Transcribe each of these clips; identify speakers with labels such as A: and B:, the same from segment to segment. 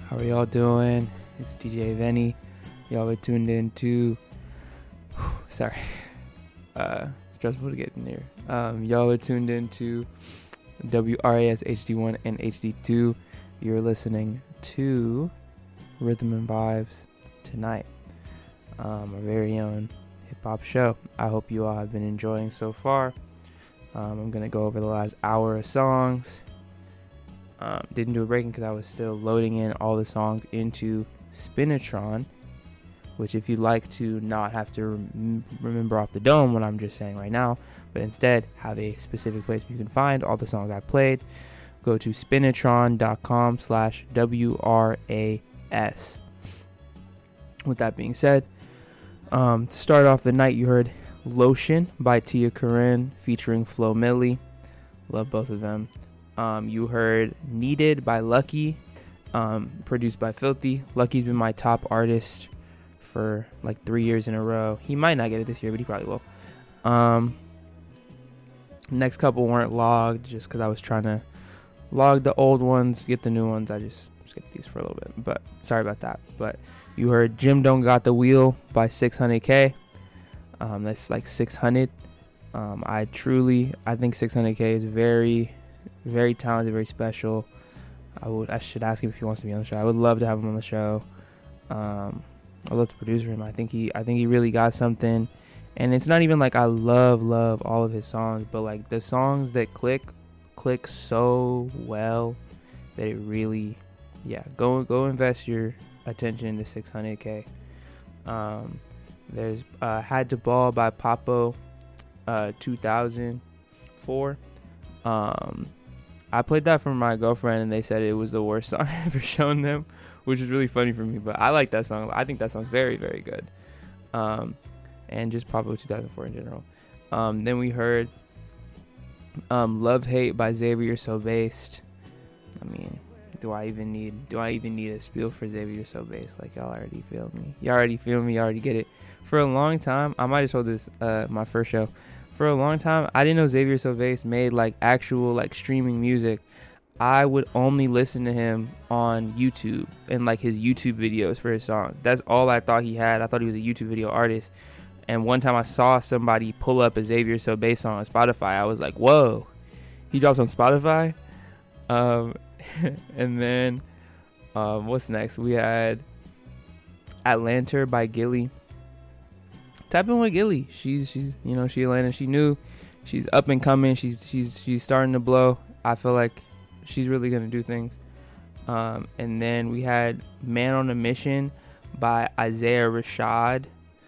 A: How are y'all doing? It's DJ Venny. Y'all are tuned in to stressful to get in here. Y'all are tuned in to WRAS HD1 and HD2. You're listening to Rhythm and Vibes tonight. Our very own hip-hop show. I hope you all have been enjoying so far. I'm going to go over the last hour of songs. Didn't do a breaking because I was still loading in all the songs into Spinitron, which if you'd like to not have to remember off the dome what I'm just saying right now, but instead have a specific place you can find all the songs I played, go to spinitron.com/WRAS. With that being said, to start off the night, you heard Lotion by Tia Corinne featuring Flo Milli. Love both of them. You heard Needed by Lucky, produced by Filthy. Lucky's been my top artist for like 3 years in a row. He might not get it this year, but he probably will. Next couple weren't logged just because I was trying to log the old ones, get the new ones. I just skipped these for a little bit, but sorry about that. But you heard Jim Don't Got the Wheel by 600K. That's like 600. I think 600K is very, very talented, very special. I should ask him if he wants to be on the show. I would love to have him on the show. I'd love to produce for him. I think he really got something. And it's not even like I love all of his songs, but like the songs that click so well that it really, go invest your attention into 600K. There's Had to Ball by Papo, 2004. I played that for my girlfriend and they said it was the worst song I ever shown them, which is really funny for me, but I like that song. I think that song's very, very good. And just Papo 2004 in general. Then we heard Love Hate by Xavier So Based. I mean, do I even need a spiel for Xavier So Based? Like, y'all already feel me. You already get it. For a long time, I might have told this my first show. For a long time, I didn't know Xavier So Based made like actual like streaming music. I would only listen to him on YouTube and like his YouTube videos for his songs. That's all I thought he had. I thought he was a YouTube video artist. And one time I saw somebody pull up a Xavier So Based song on Spotify. I was like, whoa, he drops on Spotify? And then what's next? We had Atlanta by Gilly. Type in with Gilly. She's she Atlanta. She new. She's up and coming. She's starting to blow. I feel like she's really gonna do things. And then we had Man on a Mission by Isaiah Rashad.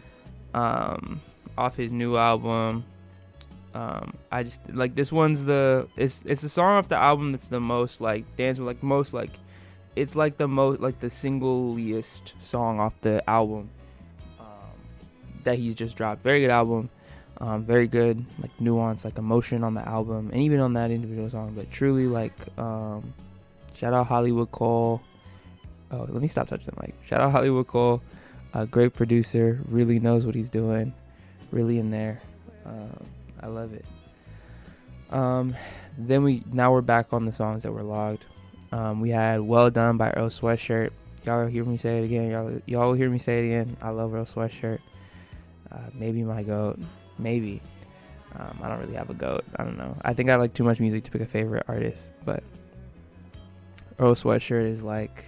A: Off his new album. I just like this one's it's the song off the album that's the most like dance with, like most like it's like the most like the singliest song off the album that he's just dropped. Very good album. Very good like nuance, like emotion on the album and even on that individual song, but truly like shout out Hollywood Cole. Oh, let me stop touching the mic. Shout out Hollywood Cole. A great producer, really knows what he's doing, really in there. I love it. Now we're back on the songs that were logged. We had Well Done by Earl Sweatshirt. Y'all hear me say it again. Y'all will hear me say it again. I love Earl Sweatshirt. Maybe my GOAT. Maybe. I don't really have a GOAT. I don't know. I think I like too much music to pick a favorite artist, but Earl Sweatshirt is like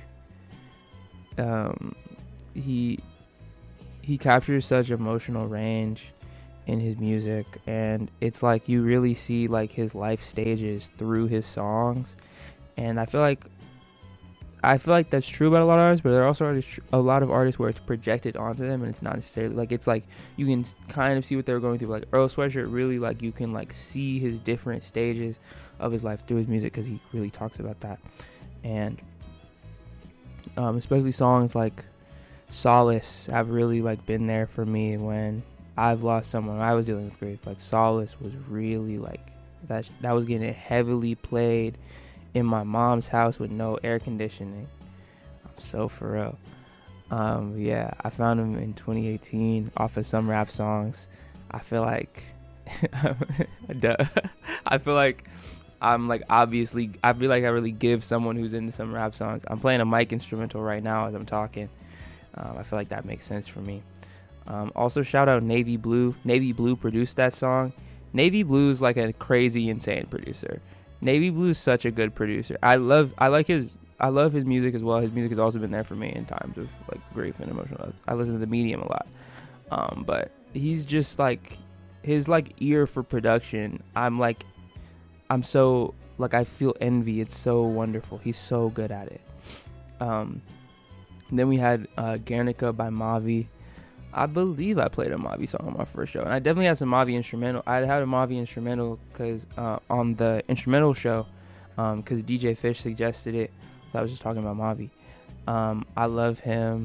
A: he captures such emotional range in his music, and it's like you really see like his life stages through his songs. And I feel like that's true about a lot of artists, but there are also a lot of artists where it's projected onto them and it's not necessarily like, it's like you can kind of see what they're going through. Like Earl Sweatshirt, really like you can like see his different stages of his life through his music because he really talks about that. And especially songs like Solace have really like been there for me when I've lost someone. I was dealing with grief. Like Solace was really like that was getting heavily played in my mom's house with no air conditioning. I'm so for real. I found him in 2018 off of some rap songs. I feel like I'm like, obviously, I feel like I really give someone who's into some rap songs. I'm playing a mic instrumental right now as I'm talking. I feel like that makes sense for me. Also, shout out Navy Blue. Navy Blue produced that song. Navy Blue is like a crazy, insane producer. Navy Blue is such a good producer. I love his music as well. His music has also been there for me in times of like grief and emotional. I listen to The Medium a lot. But he's just like, his like ear for production. I'm so like, I feel envy. It's so wonderful. He's so good at it. Then we had Guernica by Mavi. I believe I played a Mavi song on my first show, and I definitely had some Mavi instrumental. I had a Mavi instrumental because on the instrumental show, because DJ Fish suggested it. So I was just talking about Mavi. I love him.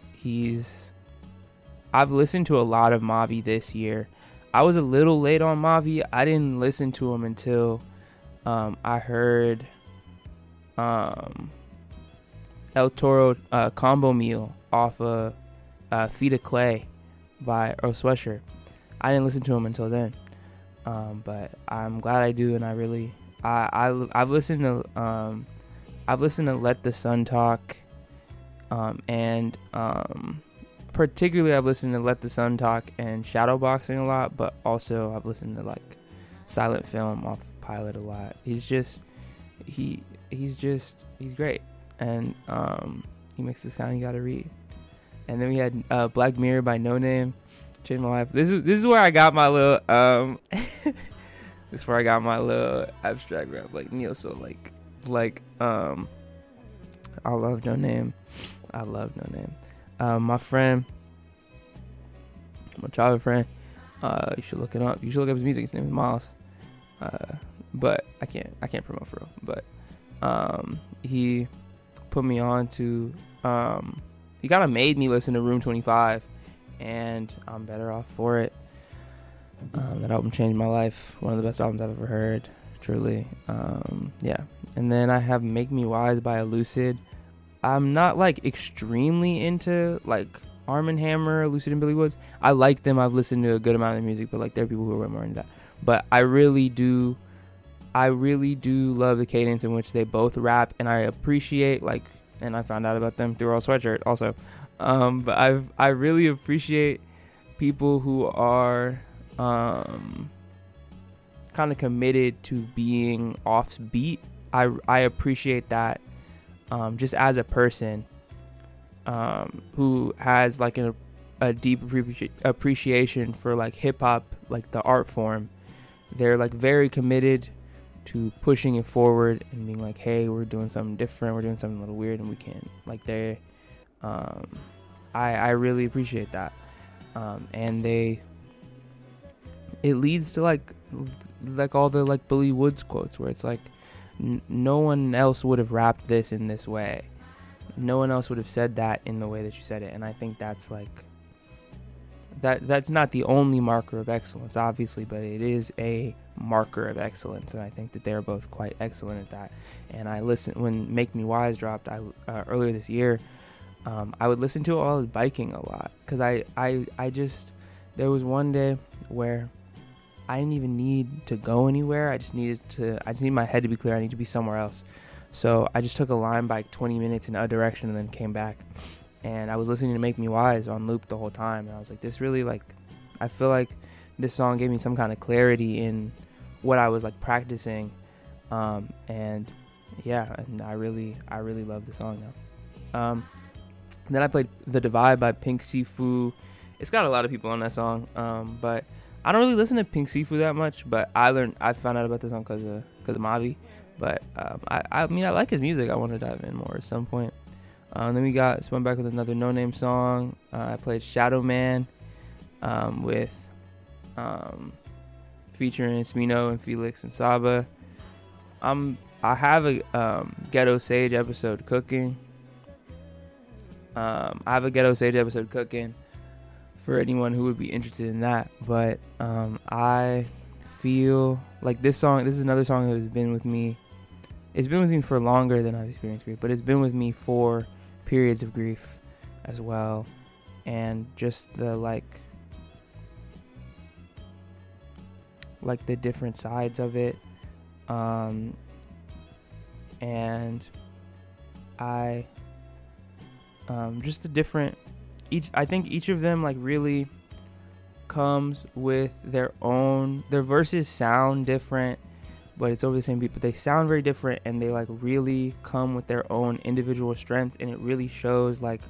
A: I've listened to a lot of Mavi this year. I was a little late on Mavi. I didn't listen to him until I heard El Toro Combo Meal off of Feet of Clay by Earl Sweatshirt. I didn't listen to him until then, but I'm glad I do, and I really I've listened to Let the Sun Talk, and particularly I've listened to Let the Sun Talk and Shadowboxing a lot, but also I've listened to like Silent Film off Pilot a lot. He's great, and he makes the sound you gotta read. And then we had Black Mirror by No Name. Changed my life. This is where I got my little this is where I got my little abstract rap like neo soul like I love No Name. I love No Name. My friend, my childhood friend, you should look it up. You should look up his music. His name is Miles. But I can't promote for real. But he put me on to he kind of made me listen to Room 25, and I'm better off for it. That album changed my life. One of the best albums I've ever heard, truly. Yeah. And then I have Make Me Wise by Elucid. I'm not like extremely into like Arm & Hammer, Elucid, and Billy Woods. I like them. I've listened to a good amount of their music, but like there are people who are way more into that. But I really do love the cadence in which they both rap, and I appreciate like, and I found out about them through Earl Sweatshirt also. But I really appreciate people who are kind of committed to being off beat. I appreciate that just as a person who has like a deep appreciation for like hip hop, like the art form. They're like very committed to pushing it forward and being like, hey, we're doing something different, we're doing something a little weird, and we can't like they I really appreciate that. And it leads to like all the like Billy Woods quotes where it's like no one else would have rapped this in this way, no one else would have said that in the way that you said it. And I think that's like that's not the only marker of excellence, obviously, but it is a marker of excellence, and I think that they're both quite excellent at that. And I listened when Make Me Wise dropped earlier this year. I would listen to it while I was biking a lot, because I just, there was one day where I didn't even need to go anywhere. I just need my head to be clear. I need to be somewhere else. So I just took a line bike 20 minutes in a direction and then came back. And I was listening to Make Me Wise on loop the whole time. And I was like, this really like, I feel like this song gave me some kind of clarity in what I was like practicing. And yeah, and I really love the song now. Then I played The Divide by Pink Sifu. It's got a lot of people on that song. But I don't really listen to Pink Sifu that much, but I found out about this song because of Mavi. But I mean, I like his music. I want to dive in more at some point. Then we spun back with another No Name song. I played Shadow Man with featuring Smino and Felix and Saba. I have a Ghetto Sage episode cooking. For anyone who would be interested in that. But I feel like this is another song that has been with me. It's been with me for longer than I've experienced grief, but it's been with me for periods of grief as well. And just the like the different sides of it. And I just a different I think each of them like really comes with their verses sound different, but it's over the same beat, but they sound very different, and they like really come with their own individual strengths, and it really shows like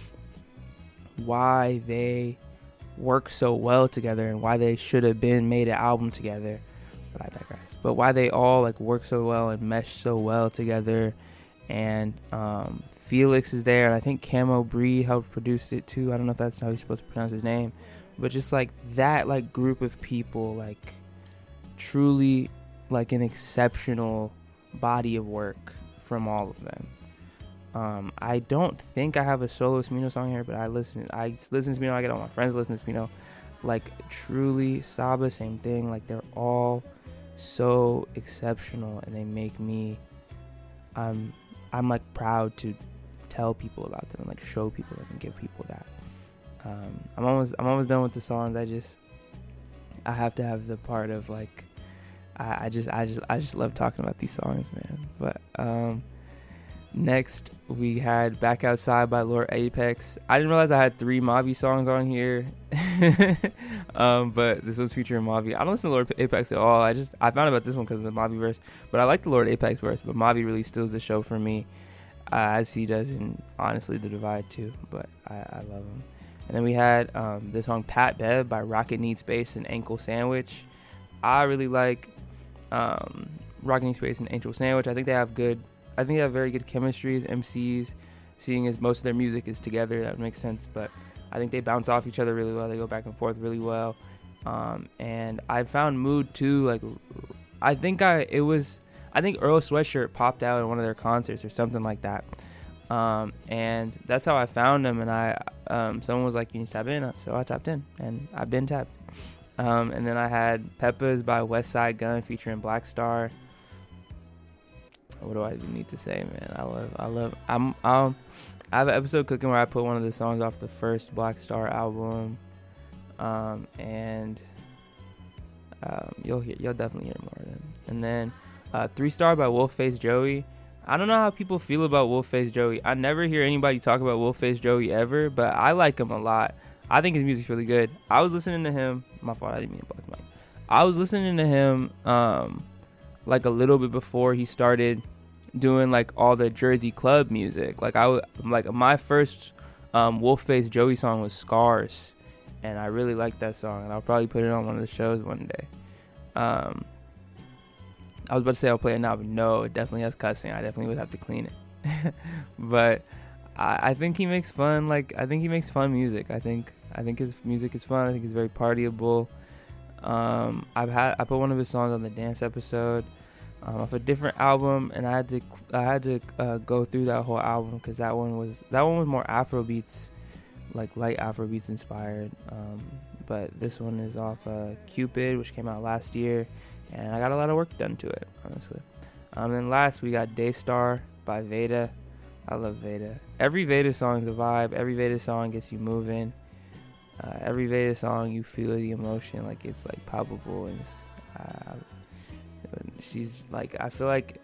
A: why they work so well together and why they should have been made an album together. But I digress. But why they all like work so well and mesh so well together. And Felix is there, and I think Camo Bree helped produce it too. I don't know if that's how you're supposed to pronounce his name, but just like that like group of people, like truly like an exceptional body of work from all of them. I don't think I have a solo Smino song here, but I listen to Smino. I get all my friends listen to Smino. Like truly, Saba, same thing. Like they're all so exceptional, and they make me. I'm like proud to tell people about them and like show people and give people that. I'm almost done with the songs. I have to have the part of like I just love talking about these songs, man. But next we had Back Outside by Lord Apex. I didn't realize I had 3 Mavi songs on here. But this one's featuring Mavi. I don't listen to Lord Apex at all. I found out about this one because of the Mavi verse, but I like the Lord Apex verse. But Mavi really steals the show for me, as he does in honestly The Divide too. But I love him. And then we had the song Pat Bev by Rocket Need Space and Ankle Sandwich. I really like Rocket Need Space and Ankle Sandwich. I think they have very good chemistry as MCs, seeing as most of their music is together. That makes sense. But I think they bounce off each other really well. They go back and forth really well. And I found Mood too. Like, I think Earl Sweatshirt popped out at one of their concerts or something like that. And that's how I found them. And someone was like, "You need to tap in," so I tapped in, and I've been tapped. And then I had Peppas by West Side Gun featuring Black Star. What do I even need to say, man? I have an episode cooking where I put one of the songs off the first Black Star album, and you'll definitely hear more of them. And then 3 Star by Wolfface Joey. I don't know how people feel about Wolfface Joey. I never hear anybody talk about Wolfface Joey ever, but I like him a lot. I think his music's really good. I was listening to him. My fault, I didn't mean to block the mic. I was listening to him like a little bit before he started doing like all the Jersey club music. Like my first Wolfface Joey song was Scars, and I really liked that song, and I'll probably put it on one of the shows one day. I was about to say I'll play it now, but no, it definitely has cussing. I definitely would have to clean it. But I think he makes fun. I think he makes fun music. I think his music is fun. I think it's very partyable. I put one of his songs on the dance episode off a different album, and I had to go through that whole album because that one was more Afrobeats, like light Afrobeats inspired. But this one is off Cupid, which came out last year, and I got a lot of work done to it, honestly. Then last we got Daystar by Veda. I love Veda. Every Veda song is a vibe. Every Veda song gets you moving. Every Veda song you feel the emotion, like it's like palpable, and she's like I feel like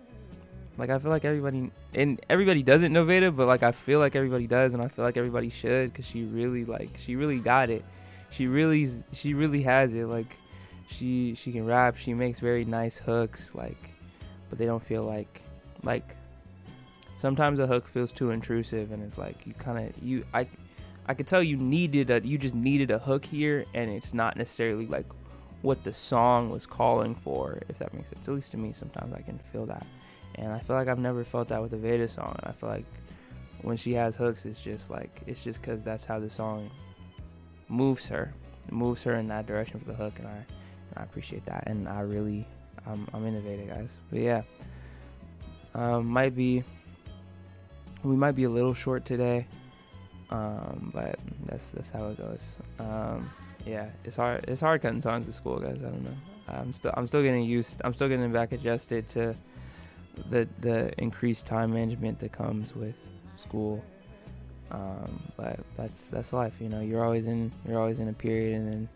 A: everybody doesn't know Veda, but like I feel like everybody does, and I feel like everybody should, because she really got it. She really has it. Like she can rap. She makes very nice hooks, like, but they don't feel like sometimes a hook feels too intrusive, and it's like I could tell you just needed a hook here, and it's not necessarily like what the song was calling for, if that makes sense. At least to me, sometimes I can feel that, and I feel like I've never felt that with a Veda song. And I feel like when she has hooks, it's just because that's how the song moves her in that direction for the hook, and I appreciate that, and I'm into Veda, guys. But yeah, we might be a little short today, but that's how it goes. Yeah, it's hard cutting songs at school, guys. I don't know. I'm still getting back adjusted to the increased time management that comes with school. But that's life, you know. You're always in a period, and then